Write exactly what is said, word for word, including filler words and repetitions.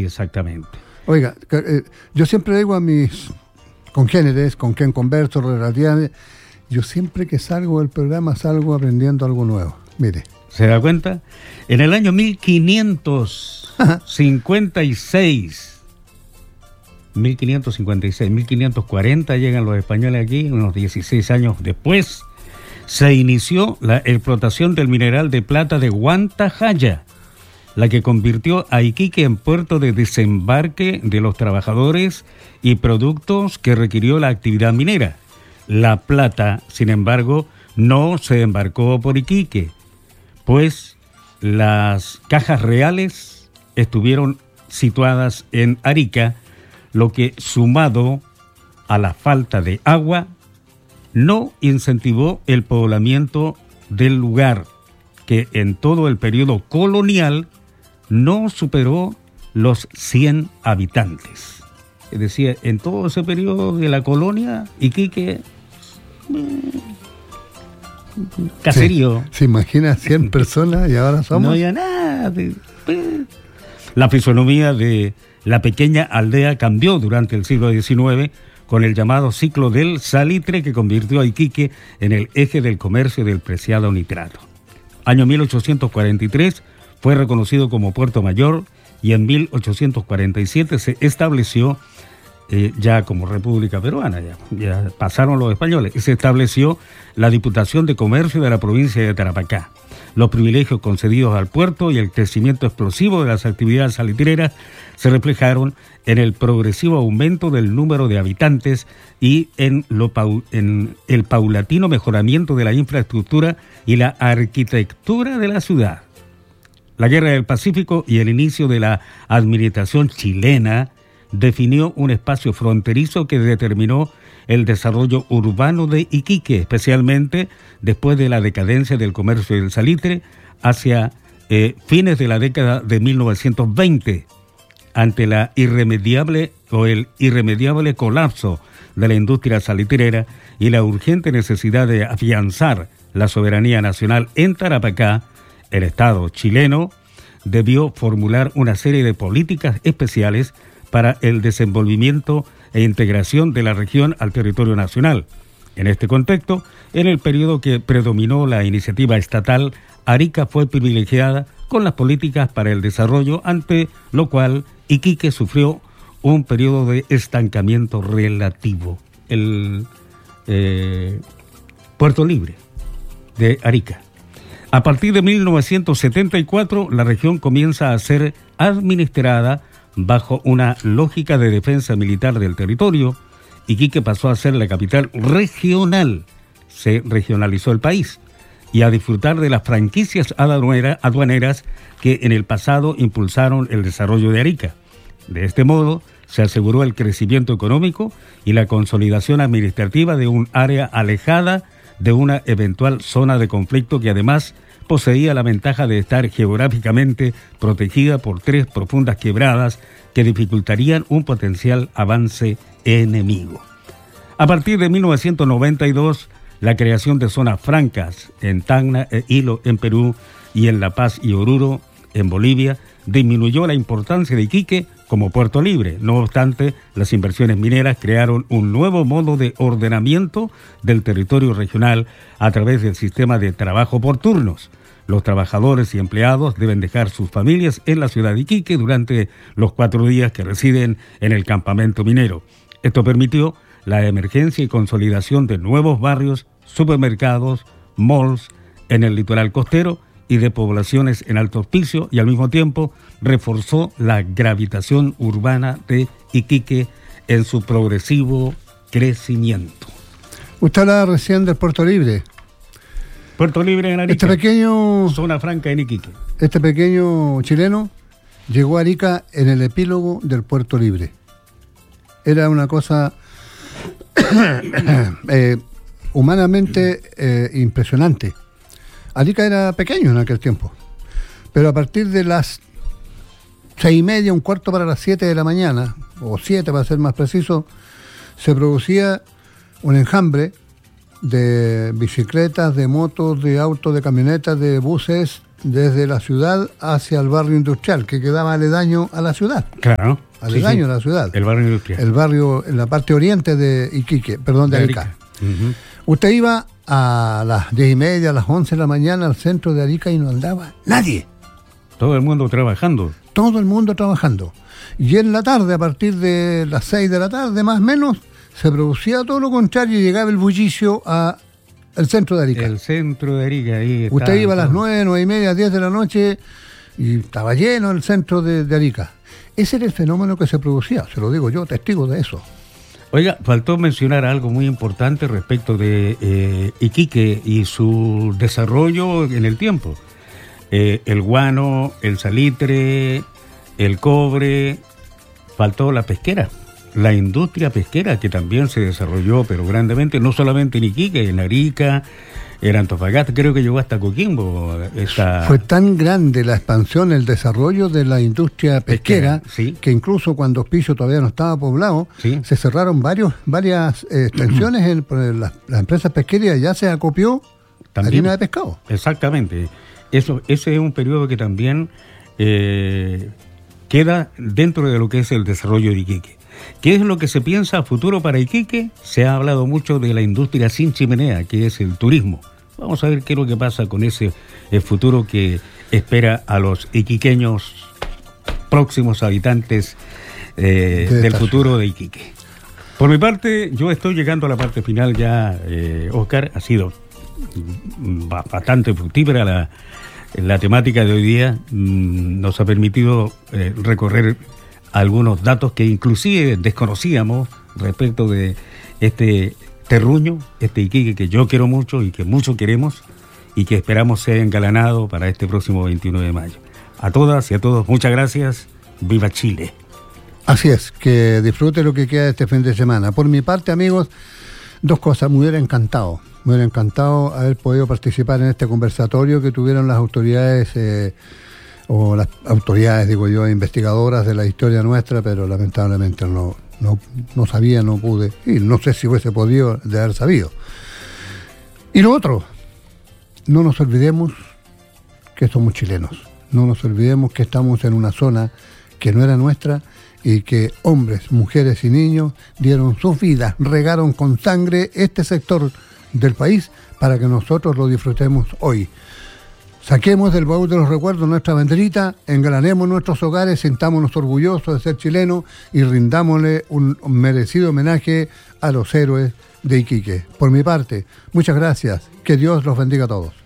Exactamente. Oiga, eh, yo siempre digo a mis congéneres, con quien converso relativamente, yo siempre que salgo del programa salgo aprendiendo algo nuevo. Mire. ¿Se da cuenta? En el año mil quinientos cincuenta y seis, mil quinientos cincuenta y seis, mil quinientos cuarenta llegan los españoles aquí, unos dieciséis años después, se inició la explotación del mineral de plata de Huanta-Jaya, la que convirtió a Iquique en puerto de desembarque de los trabajadores y productos que requirió la actividad minera. La plata, sin embargo, no se embarcó por Iquique, pues las cajas reales estuvieron situadas en Arica, lo que, sumado a la falta de agua, no incentivó el poblamiento del lugar, que en todo el periodo colonial no superó los cien habitantes. Es decir, en todo ese periodo de la colonia, Iquique, caserío. Sí, se imagina cien personas y ahora somos... No había nada. La fisonomía de la pequeña aldea cambió durante el siglo diecinueve con el llamado ciclo del salitre, que convirtió a Iquique en el eje del comercio del preciado nitrato. Año mil ochocientos cuarenta y tres fue reconocido como Puerto Mayor y en mil ochocientos cuarenta y siete se estableció eh, ya como República Peruana, ya, ya pasaron los españoles, y se estableció la Diputación de Comercio de la provincia de Tarapacá. Los privilegios concedidos al puerto y el crecimiento explosivo de las actividades salitreras se reflejaron en el progresivo aumento del número de habitantes y en, lo, en el paulatino mejoramiento de la infraestructura y la arquitectura de la ciudad. La Guerra del Pacífico y el inicio de la administración chilena definió un espacio fronterizo que determinó el desarrollo urbano de Iquique, especialmente después de la decadencia del comercio del salitre hacia eh, fines de la década de mil novecientos veinte, ante la irremediable o el irremediable colapso de la industria salitrera y la urgente necesidad de afianzar la soberanía nacional en Tarapacá. El Estado chileno debió formular una serie de políticas especiales para el desenvolvimiento e integración de la región al territorio nacional. En este contexto, en el periodo que predominó la iniciativa estatal, Arica fue privilegiada con las políticas para el desarrollo, ante lo cual Iquique sufrió un periodo de estancamiento relativo. El eh, Puerto Libre de Arica. A partir de mil novecientos setenta y cuatro, la región comienza a ser administrada bajo una lógica de defensa militar del territorio. Iquique pasó a ser la capital regional, se regionalizó el país, y a disfrutar de las franquicias aduaneras que en el pasado impulsaron el desarrollo de Arica. De este modo, se aseguró el crecimiento económico y la consolidación administrativa de un área alejada de una eventual zona de conflicto que además poseía la ventaja de estar geográficamente protegida por tres profundas quebradas que dificultarían un potencial avance enemigo. A partir de mil novecientos noventa y dos, la creación de zonas francas en Tacna e Hilo en Perú y en La Paz y Oruro en Bolivia disminuyó la importancia de Iquique como puerto libre. No obstante, las inversiones mineras crearon un nuevo modo de ordenamiento del territorio regional a través del sistema de trabajo por turnos. Los trabajadores y empleados deben dejar sus familias en la ciudad de Iquique durante los cuatro días que residen en el campamento minero. Esto permitió la emergencia y consolidación de nuevos barrios, supermercados, malls en el litoral costero y de poblaciones en Alto Hospicio, y al mismo tiempo reforzó la gravitación urbana de Iquique en su progresivo crecimiento. Usted hablaba recién del Puerto Libre. Puerto Libre en Arica. Este pequeño... Zona franca en Iquique. Este pequeño chileno llegó a Arica en el epílogo del Puerto Libre. Era una cosa eh, humanamente eh, impresionante. Arica era pequeño en aquel tiempo, pero a partir de las seis y media, un cuarto para las siete de la mañana, o siete para ser más preciso, se producía un enjambre de bicicletas, de motos, de autos, de camionetas, de buses desde la ciudad hacia el barrio industrial, que quedaba aledaño a la ciudad. Claro. Aledaño sí, sí. a la ciudad. El barrio industrial. El barrio en la parte oriente de Iquique, perdón, de, de Arica. Arica. Uh-huh. Usted iba a las diez y media, a las once de la mañana al centro de Arica y no andaba nadie. Todo el mundo trabajando. Todo el mundo trabajando. Y en la tarde, a partir de las seis de la tarde, más o menos, se producía todo lo contrario y llegaba el bullicio a el centro de Arica. El centro de Arica, ahí está. Usted iba a las nueve, nueve y media, diez de la noche y estaba lleno el centro de, de Arica. Ese era el fenómeno que se producía, se lo digo yo, testigo de eso. Oiga, faltó mencionar algo muy importante respecto de eh, Iquique y su desarrollo en el tiempo. Eh, el guano, el salitre, el cobre, faltó la pesquera, la industria pesquera que también se desarrolló, pero grandemente, no solamente en Iquique, en Arica, en Antofagasta, creo que llegó hasta Coquimbo. Esta... Fue tan grande la expansión, el desarrollo de la industria pesquera, pesquera sí. que incluso cuando Hospicio todavía no estaba poblado, sí. se cerraron varios, varias eh, extensiones en, en las, las empresas pesqueras, ya se acopió también harina de pescado. Exactamente. Eso, ese es un periodo que también eh, queda dentro de lo que es el desarrollo de Iquique. ¿Qué es lo que se piensa a futuro para Iquique? Se ha hablado mucho de la industria sin chimenea, que es el turismo. Vamos a ver qué es lo que pasa con ese el futuro que espera a los iquiqueños próximos habitantes eh, de del futuro de Iquique. Por mi parte, yo estoy llegando a la parte final ya, eh, Oscar. Ha sido bastante fructífera la, la temática de hoy día. Nos ha permitido eh, recorrer algunos datos que inclusive desconocíamos respecto de este terruño, este Iquique que yo quiero mucho y que mucho queremos y que esperamos sea engalanado para este próximo veintiuno de mayo. A todas y a todos, muchas gracias. ¡Viva Chile! Así es, que disfrute lo que queda de este fin de semana. Por mi parte, amigos, dos cosas. Me hubiera encantado, me hubiera encantado haber podido participar en este conversatorio que tuvieron las autoridades eh, o las autoridades, digo yo, investigadoras de la historia nuestra, pero lamentablemente no, no, no sabía, no pude, y no sé si hubiese podido de haber sabido. Y lo otro, no nos olvidemos que somos chilenos, no nos olvidemos que estamos en una zona que no era nuestra y que hombres, mujeres y niños dieron sus vidas, regaron con sangre este sector del país para que nosotros lo disfrutemos hoy. Saquemos del baúl de los recuerdos nuestra banderita, engalanemos nuestros hogares, sintámonos orgullosos de ser chilenos y rindámosle un merecido homenaje a los héroes de Iquique. Por mi parte, muchas gracias. Que Dios los bendiga a todos.